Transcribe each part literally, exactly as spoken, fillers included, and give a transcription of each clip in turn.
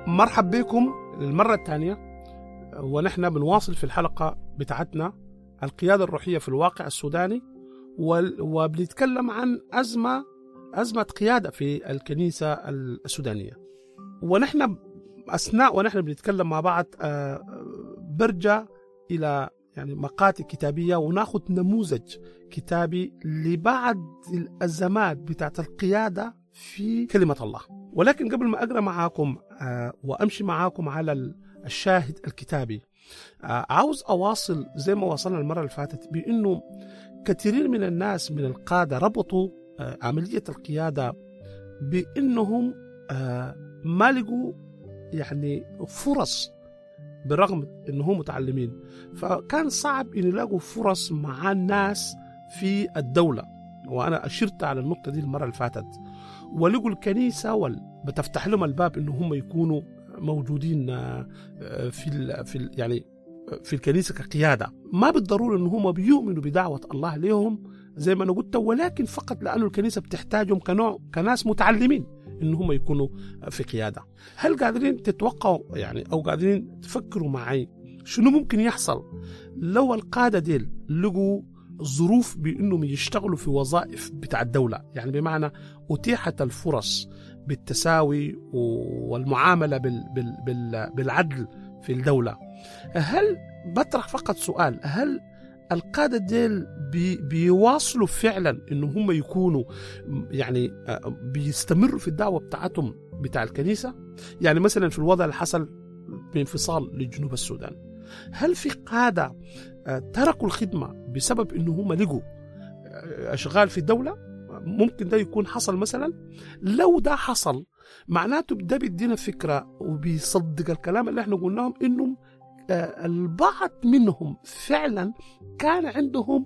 مرحب بكم للمرة الثانية، ونحن بنواصل في الحلقة بتاعتنا القيادة الروحية في الواقع السوداني، وبنتكلم عن أزمة أزمة قيادة في الكنيسة السودانية. ونحن أثناء ونحن بنتكلم مع بعض برجع إلى يعني مقاطع كتابية وناخد نموذج كتابي لبعض الأزمات بتاعت القيادة في كلمة الله. ولكن قبل ما أقرأ معاكم وأمشي معاكم على الشاهد الكتابي، عاوز أواصل زي ما وصلنا المرة اللي فاتت بأنه كثيرين من الناس من القادة ربطوا عملية القيادة بأنهم ما لقوا يعني فرص برغم أنهم متعلمين، فكان صعب أن يلاقوا فرص مع الناس في الدولة. وأنا أشرت على النقطة دي المرة اللي فاتت. ولقوا الكنيسة بتفتح لهم الباب أنهم يكونوا موجودين في ال في ال يعني في الكنيسة كقيادة. ما بالضرورة أنهم بيؤمنوا بدعوة الله لهم زي ما أنا قلت، ولكن فقط لأنه الكنيسة بتحتاجهم كنوع كناس متعلمين إنهم يكونوا في قيادة. هل قادرين تتوقعوا يعني أو قادرين تفكروا معي شنو ممكن يحصل لو القادة ديل لقوا ظروف بأنهم يشتغلوا في وظائف بتاع الدولة؟ يعني بمعنى أتيحت الفرص بالتساوي والمعاملة بال بال بال بالعدل في الدولة. هل بطرح فقط سؤال، هل القادة ديل بي بيواصلوا فعلا إنه هم يكونوا يعني بيستمروا في الدعوة بتاعتهم بتاع الكنيسة؟ يعني مثلا في الوضع اللي حصل بانفصال لجنوب السودان، هل في قادة تركوا الخدمة بسبب إنه هم لقوا أشغال في الدولة؟ ممكن ده يكون حصل مثلا. لو ده حصل معناته ده بيدينا فكرة وبيصدق الكلام اللي احنا قلناهم إنهم البعض منهم فعلا كان عندهم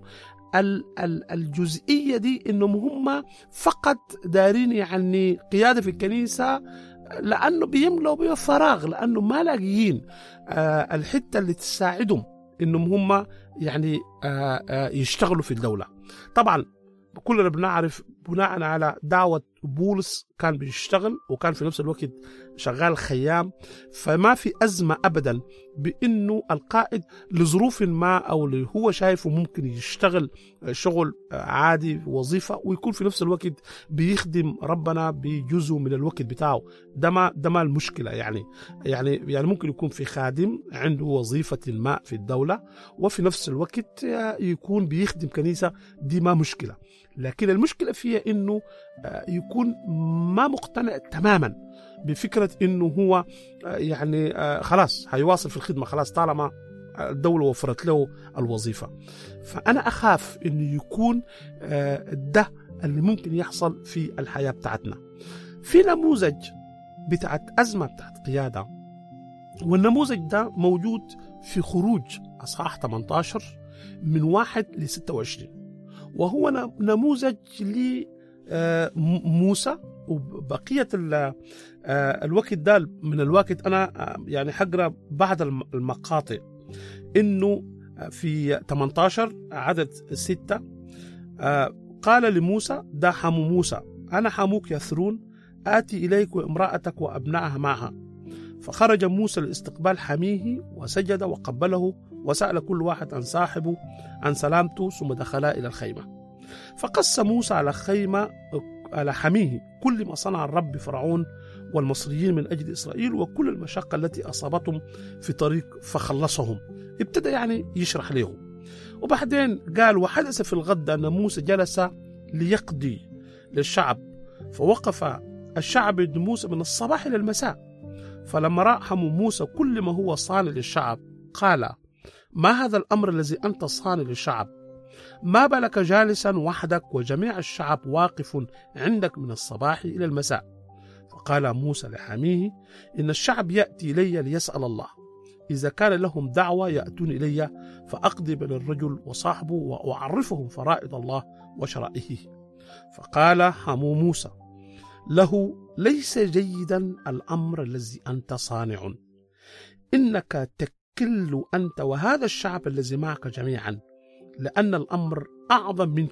الجزئية دي إنهم هم فقط دارين يعني قيادة في الكنيسة لأنه بيملوا بيه فراغ، لأنه ما لاقيين الحتة اللي تساعدهم إنهم هم يعني يشتغلوا في الدولة. طبعا كلنا بنعرف بناء على دعوة بولس كان بيشتغل وكان في نفس الوقت شغال خيام، فما في أزمة أبدا بأنه القائد لظروف ما أو اللي هو شايفه ممكن يشتغل شغل عادي وظيفة ويكون في نفس الوقت بيخدم ربنا بجزء من الوقت بتاعه. ده ما ده ما المشكلة. يعني يعني يعني ممكن يكون في خادم عنده وظيفة ما في الدولة وفي نفس الوقت يكون بيخدم كنيسة، دي ما مشكلة. لكن المشكلة فيها إنه يكون ما مقتنع تماما بفكرة إنه هو يعني خلاص هيواصل في الخدمة خلاص طالما الدولة وفرت له الوظيفة. فأنا أخاف إنه يكون ده اللي ممكن يحصل في الحياة بتاعتنا. في نموذج بتاعت أزمة بتاعت قيادة، والنموذج ده موجود في خروج أصحاح ثمانية عشر من واحد لستة وعشرين، وهو نموذج لموسى. وبقية الوقت ده من الوقت أنا يعني حقرأ بعض المقاطع. إنه في ثمانية عشر عدد ستة قال لموسى: ده حمو موسى، أنا حموك يثرون، آتي إليك وامرأتك وأبنائها معها. فخرج موسى لاستقبال حميه وسجد وقبله وسأل كل واحد عن صاحبه عن سلامته، ثم دخلا إلى الخيمة. فقص موسى على خيمة على حميه كل ما صنع الرب فرعون والمصريين من أجل إسرائيل وكل المشقة التي أصابتهم في طريق فخلصهم. ابتدى يعني يشرح لهم. وبعدين قال: وحدث في الغد أن موسى جلس ليقضي للشعب، فوقف الشعب يد موسى من الصباح إلى المساء. فلما رأى حمو موسى كل ما هو صانع للشعب قال: ما هذا الأمر الذي أنت صانع للشعب؟ ما بالك جالسا وحدك وجميع الشعب واقف عندك من الصباح إلى المساء؟ فقال موسى لحميه: إن الشعب يأتي إلي ليسأل الله، إذا كان لهم دعوة يأتون إلي فأقضي بين الرجل وصاحبه وأعرفهم فرائض الله وشرائعه. فقال حمو موسى له: ليس جيدا الأمر الذي أنت صانع، إنك تكل أنت وهذا الشعب الذي معك جميعا، لأن الأمر أعظم منك